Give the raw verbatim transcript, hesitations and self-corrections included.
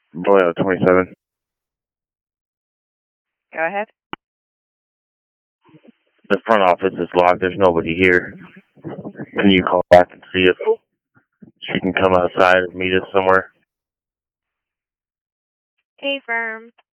Boyle twenty-seven. Go ahead. The front office is locked. There's nobody here. Can you call back and see if she can come outside and meet us somewhere? Hey, firm.